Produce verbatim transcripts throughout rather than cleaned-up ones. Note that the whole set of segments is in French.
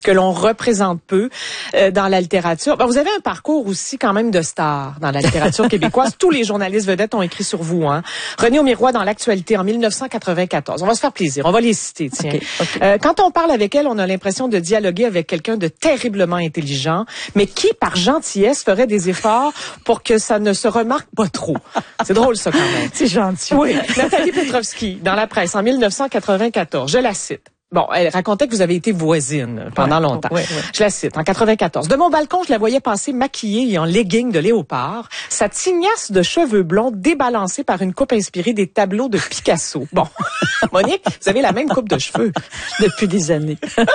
que l'on représente peu euh, dans la littérature. Ben, vous avez un parcours aussi quand même de star dans la littérature québécoise. Tous les journalistes vedettes ont écrit sur vous. Hein. René Aumirois dans l'Actualité en mille neuf cent quatre-vingt-quatorze. On va se faire plaisir. On va les citer. Tiens. Okay, okay. Euh, quand on parle avec elle, on a l'impression de dialoguer avec quelqu'un de terriblement intelligent, mais qui, par gentillesse, ferait des efforts pour que ça ne se remarque pas trop. C'est drôle, ça, quand même. C'est gentil. Oui. Nathalie Petrovski dans La Presse en mille neuf cent quatre-vingt-quatorze. Je la cite. Bon, elle racontait que vous avez été voisine pendant ouais, longtemps. Ouais, ouais. Je la cite, en quatre-vingt-quatorze. De mon balcon, je la voyais passer maquillée et en legging de léopard, sa tignasse de cheveux blonds débalancée par une coupe inspirée des tableaux de Picasso. Bon, Monique, vous avez la même coupe de cheveux. Depuis des années.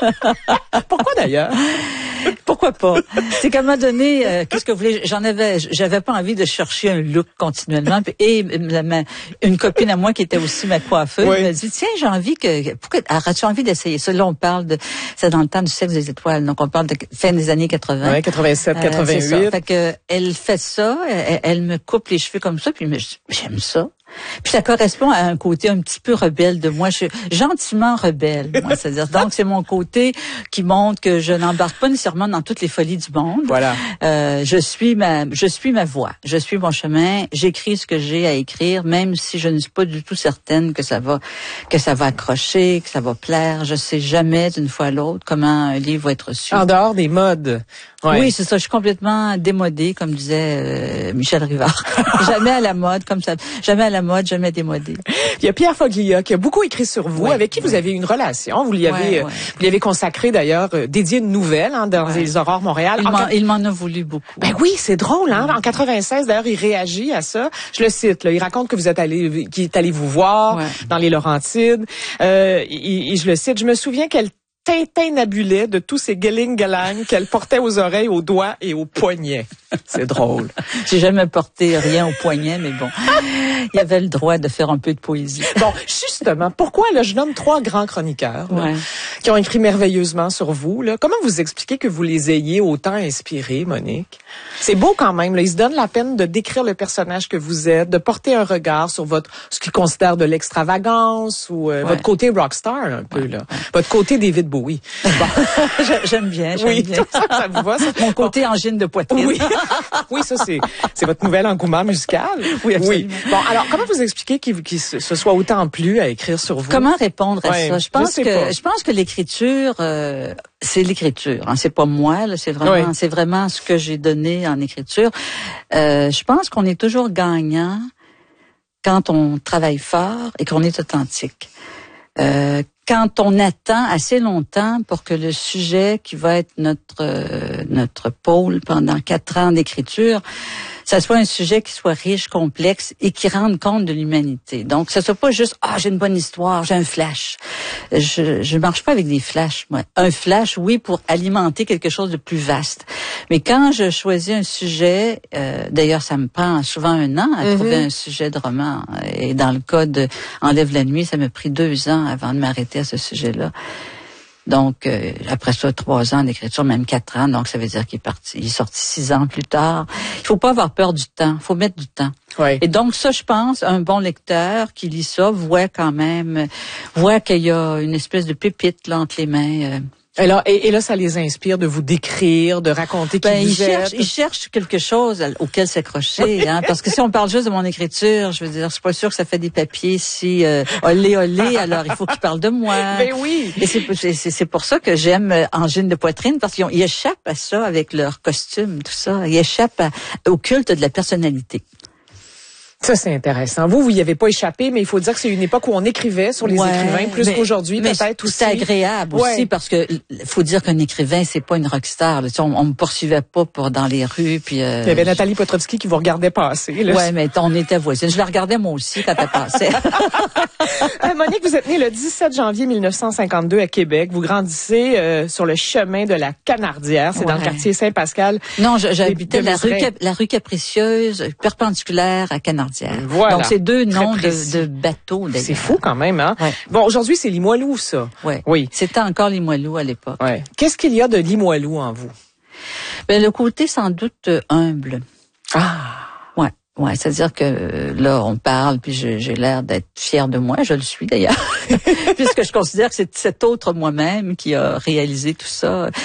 Pourquoi d'ailleurs? Pourquoi pas? C'est qu'à un moment donné, euh, qu'est-ce que vous voulez, j'en avais, j'avais pas envie de chercher un look continuellement. Et ma, ma, une copine à moi qui était aussi ma coiffeuse oui. m'a dit, tiens, j'ai envie que, pourquoi, as-tu envie d'essayer ça? Là, on parle de, c'est dans le temps du sexe des étoiles. Donc, on parle de fin des années quatre-vingts. Oui, quatre-vingt-sept, quatre-vingt-huit. Euh, c'est ça. Fait que, elle fait ça, elle, elle me coupe les cheveux comme ça, puis j'aime ça. Puis ça correspond à un côté un petit peu rebelle de moi. Je suis gentiment rebelle, moi. C'est-à-dire, donc c'est mon côté qui montre que je n'embarque pas nécessairement dans toutes les folies du monde. Voilà. Euh, je suis ma, je suis ma voix. Je suis mon chemin. J'écris ce que j'ai à écrire, même si je ne suis pas du tout certaine que ça va, que ça va accrocher, que ça va plaire. Je sais jamais d'une fois à l'autre comment un livre va être reçu. En dehors des modes. Ouais. Oui, c'est ça. Je suis complètement démodée, comme disait euh, Michel Rivard. Jamais à la mode, comme ça. Jamais à la mode, jamais démodée. Il y a Pierre Foglia qui a beaucoup écrit sur vous, ouais, avec qui ouais. vous avez une relation. Vous lui avez, ouais, ouais. vous lui avez consacré d'ailleurs, euh, dédié une nouvelle hein, dans ouais. les Aurores Montréal. Il m'en, il m'en a voulu beaucoup. Ben oui, c'est drôle. Hein? En quatre-vingt-seize, d'ailleurs, il réagit à ça. Je le cite. Là, il raconte que vous êtes allé, qu'il est allé vous voir ouais. dans les Laurentides. Euh, et, et je le cite. Je me souviens qu'elle tintinnabulait de tous ces guéling-galang qu'elle portait aux oreilles, aux doigts et aux poignets. C'est drôle. J'ai jamais porté rien aux poignets, mais bon, il y avait le droit de faire un peu de poésie. Bon, justement, pourquoi, là, je nomme trois grands chroniqueurs là, ouais. qui ont écrit merveilleusement sur vous. Là. Comment vous expliquez que vous les ayez autant inspirés, Monique? C'est beau quand même. Là. Ils se donnent la peine de décrire le personnage que vous êtes, de porter un regard sur votre ce qu'ils considèrent de l'extravagance ou euh, ouais. votre côté rockstar un peu, ouais. là. Votre côté David Bowie. Bon. J'aime bien, j'aime oui, bien. Ça, ça vous va, ça? Mon côté bon. Angine de poitrine. Oui, oui ça c'est c'est votre nouvel engouement musical. Oui, absolument. Oui. Bon, alors comment vous expliquez qu'il, qu'il se soit autant plu à écrire sur vous? Comment répondre à ouais, ça? Je pense je que pas. je pense que l'écriture, euh, c'est l'écriture. Hein, c'est pas moi, là, c'est vraiment, oui. c'est vraiment ce que j'ai donné en écriture. Euh, je pense qu'on est toujours gagnant quand on travaille fort et qu'on est authentique. Euh, quand on attend assez longtemps pour que le sujet qui va être notre euh, notre pôle pendant quatre ans d'écriture, ça soit un sujet qui soit riche, complexe et qui rende compte de l'humanité. Donc, ça soit pas juste ah j'ai une bonne histoire, j'ai un flash. Je je marche pas avec des flashs, moi. Un flash, oui, pour alimenter quelque chose de plus vaste. Mais quand je choisis un sujet, euh, d'ailleurs, ça me prend souvent un an à mm-hmm. trouver un sujet de roman. Et dans le cas de Enlève la nuit, ça m'a pris deux ans avant de m'arrêter à ce sujet-là. Donc, euh, après ça, trois ans d'écriture, même quatre ans. Donc, ça veut dire qu'il est parti, il est sorti six ans plus tard. Il faut pas avoir peur du temps. Il faut mettre du temps. Oui. Et donc, ça, je pense, un bon lecteur qui lit ça voit quand même, voit qu'il y a une espèce de pépite là entre les mains. Euh, Et là, et, et là, ça les inspire de vous décrire, de raconter qui ben, vous ils êtes. cherchent, ils cherchent quelque chose auquel s'accrocher, hein, parce que si on parle juste de mon écriture, je veux dire, je suis pas sûre que ça fait des papiers si euh, olé olé. Alors, il faut qu'ils parlent de moi. Ben oui. Et c'est c'est, c'est pour ça que j'aime Angine de poitrine, parce qu'ils échappent à ça avec leur costume, tout ça. Ils échappent à, au culte de la personnalité. Ça, c'est intéressant. Vous, vous y avez pas échappé, mais il faut dire que c'est une époque où on écrivait sur les ouais, écrivains, plus mais, qu'aujourd'hui, mais peut-être aussi. C'est agréable ouais. aussi, parce que faut dire qu'un écrivain, c'est pas une rockstar. Là. On, on me poursuivait pas pour dans les rues. Puis, euh, il y avait Nathalie Petrovski qui vous regardait passer. Là. Ouais, mais on était voisines. Je la regardais moi aussi quand elle passait. euh, Monique, vous êtes née le dix-sept janvier mille neuf cent cinquante-deux à Québec. Vous grandissez euh, sur le chemin de la Canardière. C'est ouais. dans le quartier Saint-Pascal. Non, j'habitais la rue, Cap, la rue Capricieuse, perpendiculaire à Canardière. Voilà. Donc, c'est deux noms de, de bateaux, d'ailleurs. C'est fou quand même, hein? Ouais. Bon, aujourd'hui, c'est Limoilou, ça. Ouais. Oui. C'était encore Limoilou à l'époque. Ouais. Qu'est-ce qu'il y a de Limoilou en vous? Ben, le côté sans doute humble. Ah! Ouais. Ouais, c'est-à-dire que là, on parle, puis j'ai, j'ai l'air d'être fière de moi, je le suis d'ailleurs, puisque je considère que c'est cet autre moi-même qui a réalisé tout ça.